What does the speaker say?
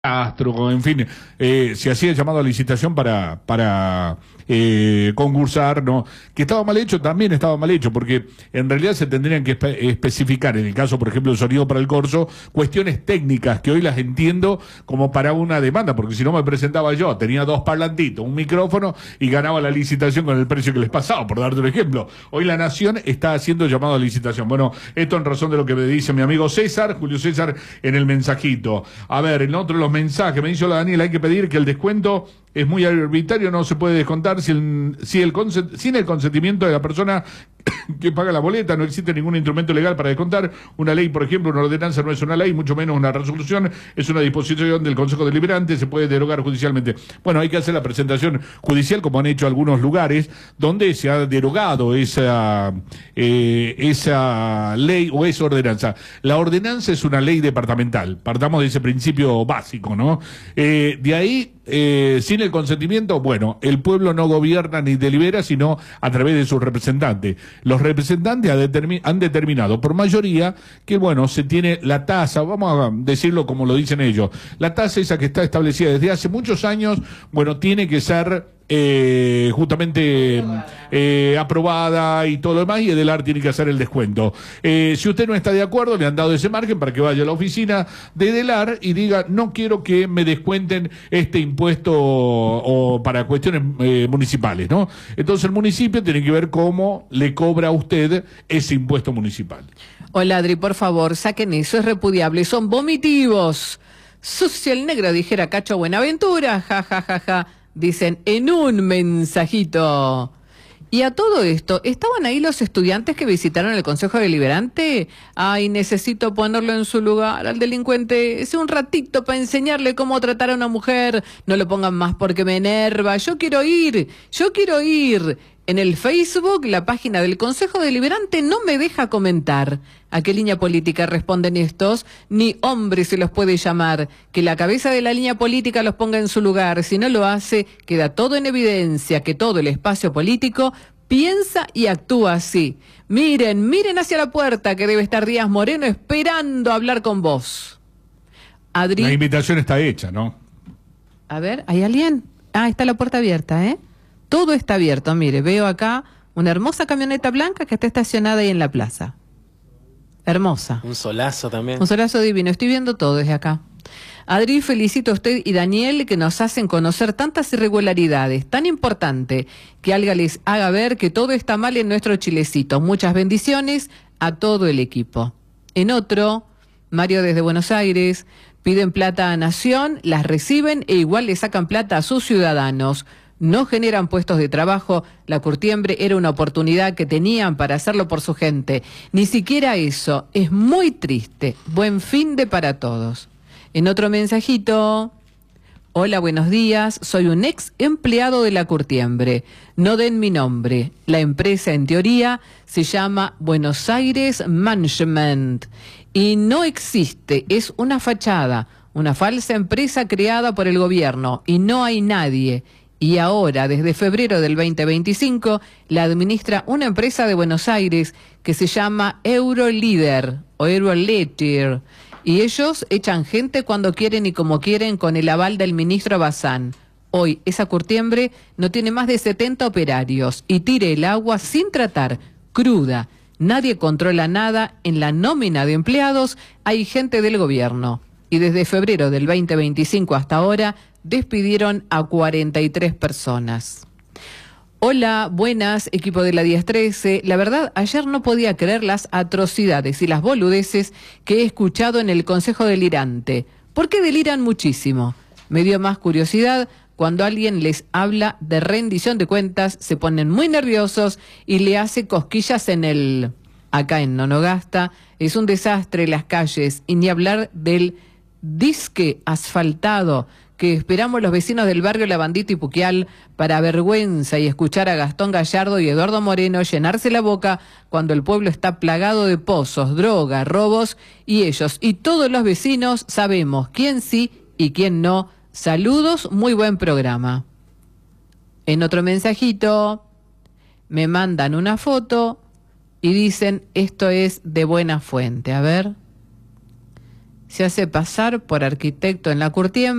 Castro, en fin, se hacía el llamado a licitación para concursar, ¿no? Que estaba mal hecho, también estaba mal hecho, porque en realidad se tendrían que especificar, en el caso, por ejemplo, del sonido para el corso, cuestiones técnicas que hoy las entiendo como para una demanda, porque si no me presentaba yo, tenía dos parlantitos, un micrófono y ganaba la licitación con el precio que les pasaba, por darte un ejemplo. Hoy la Nación está haciendo llamado a licitación. Bueno, esto en razón de lo que me dice mi amigo César, Julio César, en el mensajito. A ver, en otro de los mensajes, me dice la Daniela, hay que pedir que el descuento es muy arbitrario, no se puede descontar sin el consentimiento de la persona que paga la boleta, no existe ningún instrumento legal para descontar. Una ley, por ejemplo, una ordenanza no es una ley, mucho menos una resolución, es una disposición del Consejo Deliberante, se puede derogar judicialmente. Bueno, hay que hacer la presentación judicial, como han hecho algunos lugares, donde se ha derogado esa ley o esa ordenanza. La ordenanza es una ley departamental, partamos de ese principio básico, ¿no? De ahí, sin el consentimiento, bueno, el pueblo no gobierna ni delibera, sino a través de sus representantes. Los representantes han determinado por mayoría que, bueno, se tiene la tasa, vamos a decirlo como lo dicen ellos, la tasa esa que está establecida desde hace muchos años, bueno, tiene que ser justamente aprobada y todo lo demás, y Edelar tiene que hacer el descuento. Si usted no está de acuerdo, le han dado ese margen para que vaya a la oficina de Edelar y diga, no quiero que me descuenten este impuesto o para cuestiones municipales, ¿no? Entonces el municipio tiene que ver cómo le cobra a usted ese impuesto municipal. Hola, Adri, por favor, saquen eso, es repudiable, son vomitivos. Sucio el negro, dijera Cacho Buenaventura, ja, ja, ja, ja. Dicen en un mensajito. Y a todo esto, ¿estaban ahí los estudiantes que visitaron el Consejo Deliberante? Ay, necesito ponerlo en su lugar al delincuente. Es un ratito para enseñarle cómo tratar a una mujer. No lo pongan más porque me enerva. Yo quiero ir. En el Facebook, la página del Consejo Deliberante no me deja comentar. ¿A qué línea política responden estos? Ni hombre se los puede llamar. Que la cabeza de la línea política los ponga en su lugar. Si no lo hace, queda todo en evidencia que todo el espacio político piensa y actúa así. Miren hacia la puerta, que debe estar Díaz Moreno esperando hablar con vos. Adri. La invitación está hecha, ¿no? A ver, ¿hay alguien? Ah, está la puerta abierta, ¿eh? Todo está abierto, mire, veo acá una hermosa camioneta blanca que está estacionada ahí en la plaza. Hermosa. Un solazo también. Un solazo divino, estoy viendo todo desde acá. Adri, felicito a usted y Daniel que nos hacen conocer tantas irregularidades. Tan importante que alguien les haga ver que todo está mal en nuestro Chilecito. Muchas bendiciones a todo el equipo. En otro, Mario desde Buenos Aires, piden plata a Nación, las reciben e igual le sacan plata a sus ciudadanos. No generan puestos de trabajo, la curtiembre era una oportunidad que tenían para hacerlo por su gente. Ni siquiera eso, es muy triste. Buen fin de para todos. En otro mensajito, hola, buenos días, soy un ex empleado de la curtiembre. No den mi nombre. La empresa en teoría se llama Buenos Aires Management y no existe, es una fachada, una falsa empresa creada por el gobierno y no hay nadie. Y ahora, desde febrero del 2025, la administra una empresa de Buenos Aires que se llama Eurolíder o Euroletter. Y ellos echan gente cuando quieren y como quieren con el aval del ministro Bazán. Hoy, esa curtiembre no tiene más de 70 operarios y tire el agua sin tratar, cruda. Nadie controla nada. En la nómina de empleados hay gente del gobierno. Y desde febrero del 2025 hasta ahora, despidieron a 43 personas. Hola, buenas, equipo de la 1013. La verdad, ayer no podía creer las atrocidades y las boludeces que he escuchado en el Consejo Delirante. ¿Por qué deliran muchísimo? Me dio más curiosidad cuando alguien les habla de rendición de cuentas, se ponen muy nerviosos y le hace cosquillas en el... Acá en Nonogasta es un desastre las calles y ni hablar del disque asfaltado que esperamos los vecinos del barrio Lavandito y Puquial para vergüenza y escuchar a Gastón Gallardo y Eduardo Moreno llenarse la boca cuando el pueblo está plagado de pozos, droga, robos y ellos y todos los vecinos sabemos quién sí y quién no. Saludos, muy buen programa. En otro mensajito me mandan una foto y dicen esto es de buena fuente. A ver. se hace pasar por arquitecto en la curtiembre.